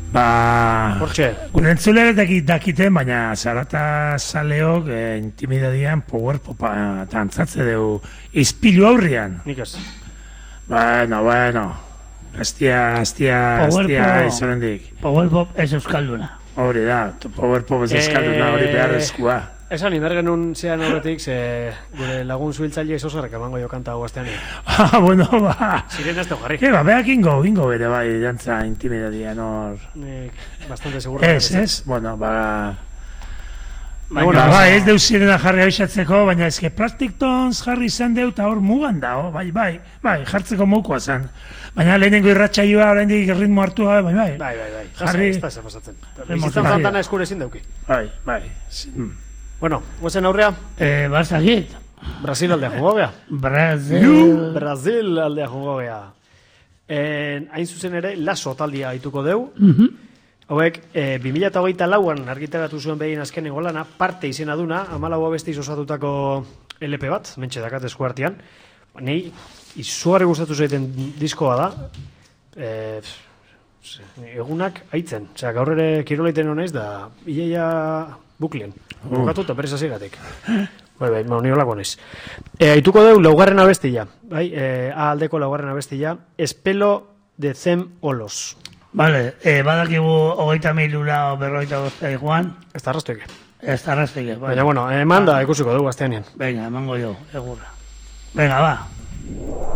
Hortxe. Gure entzulek dakiten, baina zarata zaleok intimidadian power popa tantzatze dugu izpilu aurrian. Nik ez. Bueno. Aztia izorendik. Power pop ez euskalduna. Hori da, power pop ez euskalduna, hori beharrezkoa. Esan, imergenun zean horretik, gure lagun zuhiltzaile esosarrak emango jo kanta guaztean. Bueno, Sirena ez teo jarri. Beak ingo bere bai, dantza intimidadian hor. Bastante seguro. Ez, bueno, ez deus sirena jarri abixatzeko, baina ezke Plastic Tons jarri izan deu, eta hor mugan da, bai, jartzeko mokoa zen. Baina lehenengo irratxaioa, oraindik ritmo hartu gabe, bai. Jarri. Ez da ez pasatzen. Bizitzan faltana eskure ezin dauki. Bai. Bueno, guazen aurrea? Bazakit. Brasil aldea jongo gea. Brasil aldea jongo gea. Hain zuzen ere, laso taldia haituko deu. Hauek, 2008an argitaratu zuen behin azkenengo lana, parte izena duna, 14 abestiz osatutako LP bat, mentxe dakat eskuartian. Nei, izugarri gustatu zaiten diskoa da. Egunak aitzen. Osea, gaur ere kiroleiten honaiz da, iaia buklien. Bukatu eta perez azigatik. Bai, mauniolako honaiz. Haituko deu, laugarren abestila. A aldeko laugarren abestila. Espelo de Zem Olos. Vale, badakigu 30.000 berroita gozta iguan. Ez da arrastoike. Baina, bueno, eman da ikusiko dugu aztean. Venga, emango jo, egurra. Venga, va.